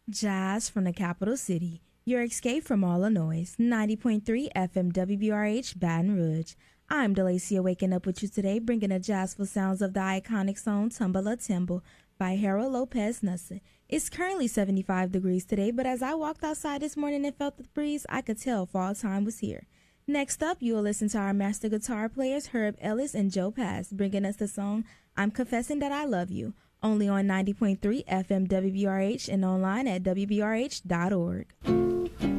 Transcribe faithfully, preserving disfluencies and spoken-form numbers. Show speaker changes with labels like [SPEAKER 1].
[SPEAKER 1] Jazz from the capital city. Your escape from all the noise. ninety point three F M W B R H Baton Rouge. I'm Delacia waking up with you today, bringing the jazzful sounds of the iconic song Tumble a Timble by Harold Lopez Nussin. It's currently seventy-five degrees today, but as I walked outside this morning and felt the breeze, I could tell fall time was here. Next up, you will listen to our master guitar players Herb Ellis and Joe Pass, bringing us the song I'm Confessing That I Love You, only on ninety point three F M W B R H and online at W B R H dot org.